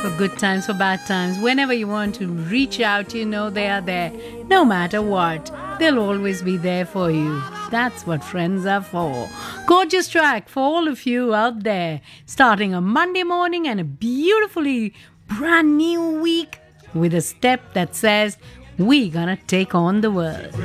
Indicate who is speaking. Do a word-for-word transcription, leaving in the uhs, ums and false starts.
Speaker 1: For good times, for bad times, whenever you want to reach out, you know they are there. No matter what, they'll always be there for you. That's what friends are for. Gorgeous track for all of you out there. Starting a Monday morning and a beautifully brand new week with a step that says, we're gonna take on the world.